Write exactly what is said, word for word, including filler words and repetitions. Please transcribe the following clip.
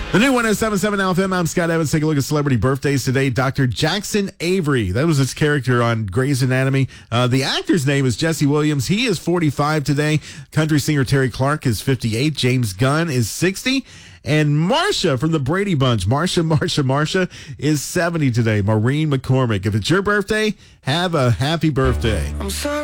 The new one oh seven point seven L F M. I'm Scott Evans. Take a look at celebrity birthdays today. Doctor Jackson Avery. That was his character on Grey's Anatomy. Uh, the actor's name is Jesse Williams. He is forty-five today. Country singer Terry Clark is fifty-eight. James Gunn is sixty. And Marsha from the Brady Bunch, Marsha, Marsha, Marsha, is seventy today. Maureen McCormick. If it's your birthday, have a happy birthday. I'm sorry.